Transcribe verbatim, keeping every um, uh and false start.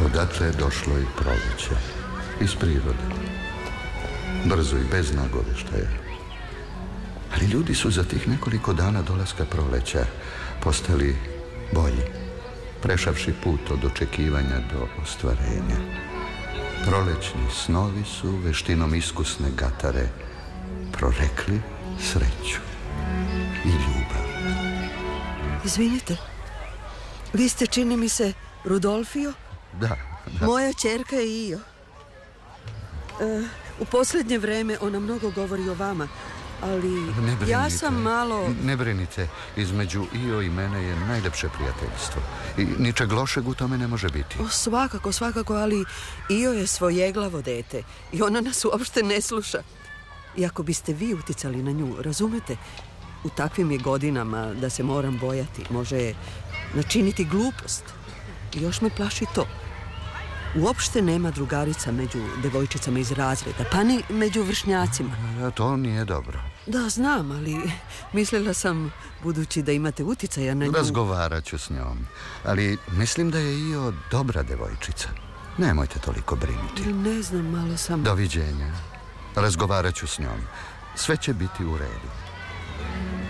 Odatle je došlo i proljeće. Iz prirode. Brzo i bez nagoveštaja. Ali ljudi su za tih nekoliko dana dolaska proleća postali bolji, prešavši put od očekivanja do ostvarenja. Prolećni snovi su veštinom iskusne gatare prorekli sreću i ljubav. Izvinite, vi ste, čini mi se, Rudolfio? Da, da. Moja ćerka je Io. E, u posljednje vreme ona mnogo govori o vama, ali ja sam malo... Ne brinite, između Io i mene je najljepše prijateljstvo. I ničeg lošeg u tome ne može biti. O, svakako, svakako, ali Io je svojeglavo dete i ona nas uopšte ne sluša. I ako biste vi uticali na nju, razumete, u takvim je godinama da se moram bojati. Može načiniti glupost. I još me plaši to. Uopšte nema drugarica među devojčicama iz razreda, pa ni među vršnjacima. A to nije dobro. Da, znam, ali mislila sam, budući da imate uticaja na nju... Razgovarat ću s njom, ali mislim da je Io dobra devojčica. Nemojte toliko brinuti. Ne znam, malo sam... Doviđenja. Razgovarat ću s njom. Sve će biti u redu.